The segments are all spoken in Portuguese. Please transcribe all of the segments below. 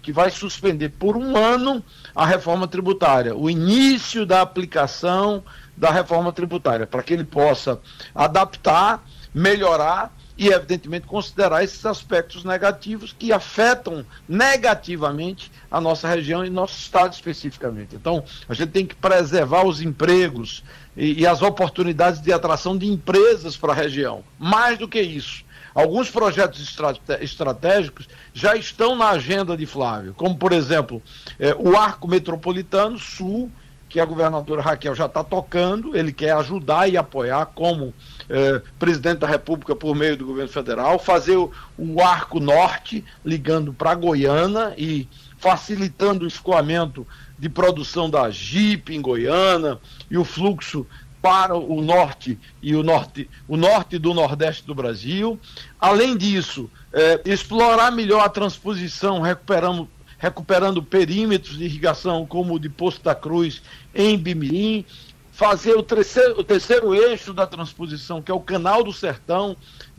que vai suspender por um ano a reforma tributária, o início da aplicação da reforma tributária, para que ele possa adaptar, melhorar e, evidentemente, considerar esses aspectos negativos que afetam negativamente a nossa região e nosso estado especificamente. Então, a gente tem que preservar os empregos e as oportunidades de atração de empresas para a região. Mais do que isso, alguns projetos estratégicos já estão na agenda de Flávio, como, por exemplo, o Arco Metropolitano Sul, que a governadora Raquel já está tocando. Ele quer ajudar e apoiar como presidente da República por meio do governo federal, fazer o Arco Norte, ligando para Goiânia e facilitando o escoamento de produção da Jeep em Goiânia e o fluxo para o norte e o norte do nordeste do Brasil. Além disso, explorar melhor a transposição, recuperando perímetros de irrigação como o de Poço da Cruz em Bimirim, fazer o terceiro eixo da transposição, que é o Canal do Sertão,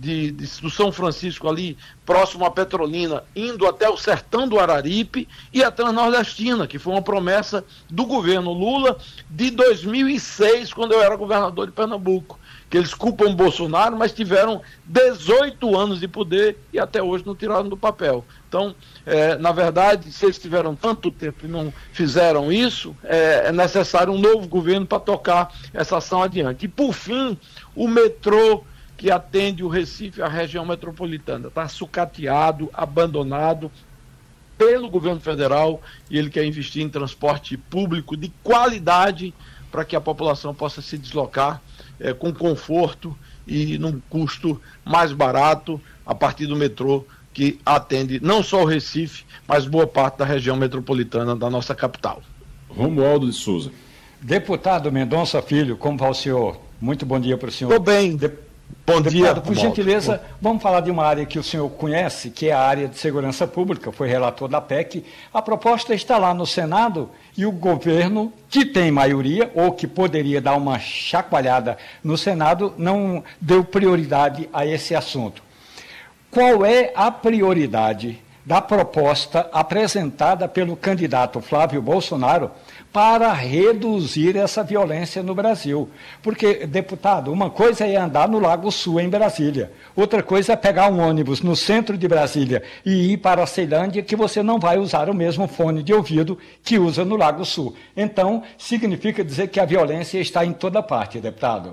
do São Francisco ali, próximo à Petrolina, indo até o Sertão do Araripe, e a Transnordestina, que foi uma promessa do governo Lula de 2006, quando eu era governador de Pernambuco, que eles culpam Bolsonaro, mas tiveram 18 anos de poder e até hoje não tiraram do papel. Então, na verdade, se eles tiveram tanto tempo e não fizeram isso, é necessário um novo governo para tocar essa ação adiante. E, por fim, o metrô que atende o Recife, a região metropolitana, está sucateado, abandonado pelo governo federal, e ele quer investir em transporte público de qualidade para que a população possa se deslocar com conforto e num custo mais barato a partir do metrô, que atende não só o Recife, mas boa parte da região metropolitana da nossa capital. Romualdo de Souza. Deputado Mendonça Filho, como vai o senhor? Muito bom dia para o senhor. Estou bem. Bom dia. Deputado, por gentileza, vamos falar de uma área que o senhor conhece, que é a área de segurança pública, foi relator da PEC. A proposta está lá no Senado e o governo, que tem maioria, ou que poderia dar uma chacoalhada no Senado, não deu prioridade a esse assunto. Qual é a prioridade da proposta apresentada pelo candidato Flávio Bolsonaro para reduzir essa violência no Brasil? Porque, deputado, uma coisa é andar no Lago Sul, em Brasília. Outra coisa é pegar um ônibus no centro de Brasília e ir para a Ceilândia, que você não vai usar o mesmo fone de ouvido que usa no Lago Sul. Então, significa dizer que a violência está em toda parte, deputado.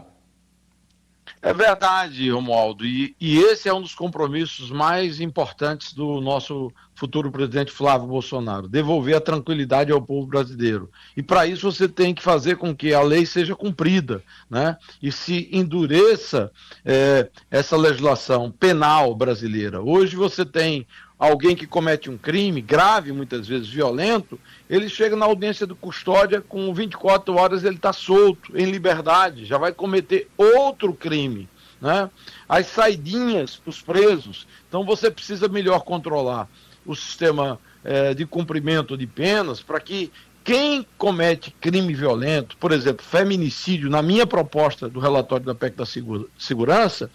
É verdade, Romualdo, e esse é um dos compromissos mais importantes do nosso futuro presidente Flávio Bolsonaro, devolver a tranquilidade ao povo brasileiro. E para isso você tem que fazer com que a lei seja cumprida, né? E se endureça essa legislação penal brasileira. Hoje você tem alguém que comete um crime grave, muitas vezes violento, ele chega na audiência de custódia, com 24 horas ele está solto, em liberdade, já vai cometer outro crime, né? As saidinhas para os presos. Então você precisa melhor controlar o sistema de cumprimento de penas, para que quem comete crime violento, por exemplo, feminicídio, na minha proposta do relatório da PEC da Segurança,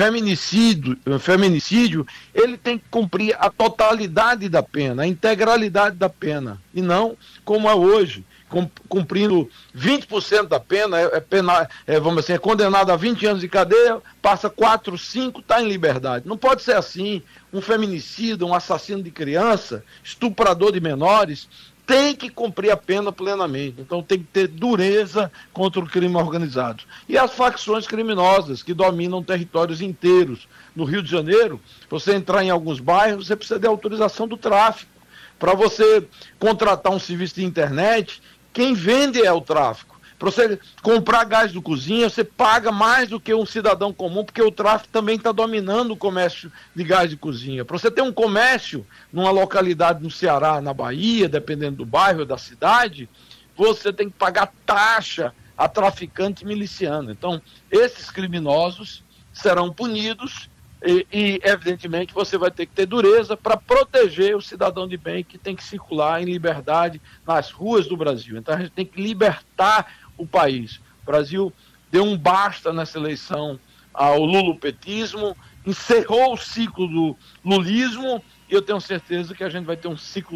feminicídio, ele tem que cumprir a totalidade da pena, a integralidade da pena, e não como é hoje, cumprindo 20% da pena, vamos dizer, é condenado a 20 anos de cadeia, passa 4, 5, está em liberdade. Não pode ser assim. Um feminicida, um assassino de criança, estuprador de menores, tem que cumprir a pena plenamente. Então tem que ter dureza contra o crime organizado. E as facções criminosas que dominam territórios inteiros. No Rio de Janeiro, você entrar em alguns bairros, você precisa de autorização do tráfico. Para você contratar um serviço de internet, quem vende é o tráfico. Para você comprar gás de cozinha, você paga mais do que um cidadão comum, porque o tráfico também está dominando o comércio de gás de cozinha. Para você ter um comércio numa localidade no Ceará, na Bahia, dependendo do bairro ou da cidade, você tem que pagar taxa a traficante miliciano. Então, esses criminosos serão punidos e, evidentemente, você vai ter que ter dureza para proteger o cidadão de bem que tem que circular em liberdade nas ruas do Brasil. Então, a gente tem que libertar o país. O Brasil deu um basta nessa eleição ao lulopetismo, encerrou o ciclo do lulismo, e eu tenho certeza que a gente vai ter um ciclo